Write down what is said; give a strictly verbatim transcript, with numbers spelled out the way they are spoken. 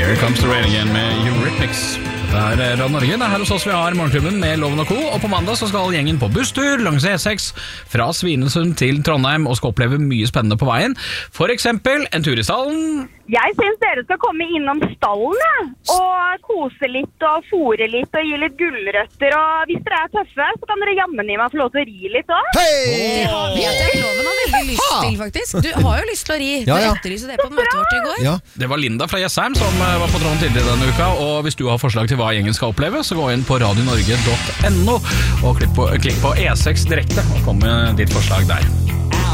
Here comes the rain again med Eurythmics. Det er Radio Norge, det er her hos oss vi har Morgenklubben med Loven og Co. Og på mandag så skal gjengen på busstur langs E seks fra Svinesund til Trondheim og skal oppleve mye spennende på veien. For eksempel en tur i stallen. Jeg synes dere skal komme innom stallen, ja. Og kose litt og fôre litt og gi litt gulrøtter. Og hvis dere er tøffe, så kan dere jammen i meg få lov til å ri litt også. Hei! Det har vi at Loven har veldig lyst til, faktisk. Du har jo lyst til å ri. Du Ja, ja. etterlyste det på møtet vårt i går. Ja. Det var Linda fra Jessheim som eh, var på tråden tidligere denne uka. Og hvis du har forslag til hva gjengen skal oppleve, så gå inn på radionorge punktum no og klikk på, klikk på E seks direkte og kom med ditt forslag der.